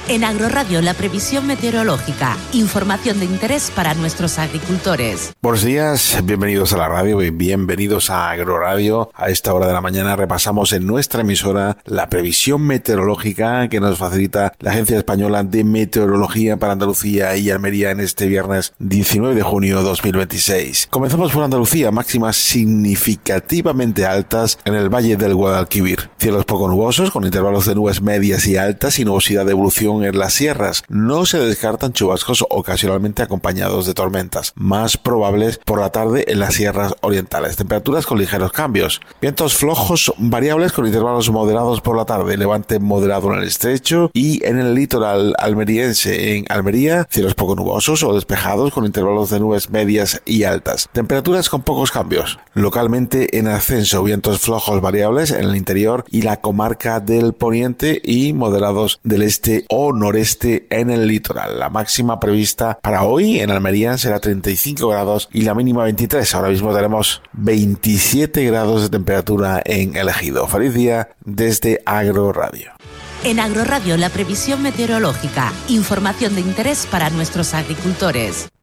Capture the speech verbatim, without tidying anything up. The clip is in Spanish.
En Agroradio, la previsión meteorológica. Información de interés para nuestros agricultores. Buenos días, bienvenidos a la radio y bienvenidos a Agroradio. A esta hora de la mañana repasamos en nuestra emisora la previsión meteorológica que nos facilita la Agencia Española de Meteorología para Andalucía y Almería en este viernes diecinueve de junio de dos mil veintiséis. Comenzamos por Andalucía, máximas significativamente altas en el Valle del Guadalquivir. Cielos poco nubosos con intervalos de nubes medias y altas y nubosidad de evolución en las sierras. No se descartan chubascos ocasionalmente acompañados de tormentas, más probables por la tarde en las sierras orientales. Temperaturas con ligeros cambios. Vientos flojos variables con intervalos moderados por la tarde. Levante moderado en el estrecho y en el litoral almeriense. En Almería, cielos poco nubosos o despejados con intervalos de nubes medias y altas. Temperaturas con pocos cambios. Localmente en ascenso. Vientos flojos variables en el interior y la comarca del poniente y moderados del este o noreste en el litoral. La máxima prevista para hoy en Almería será treinta y cinco grados y la mínima veintitrés. Ahora mismo tenemos veintisiete grados de temperatura en el Ejido. Feliz día desde Agroradio. En Agroradio, la previsión meteorológica. Información de interés para nuestros agricultores.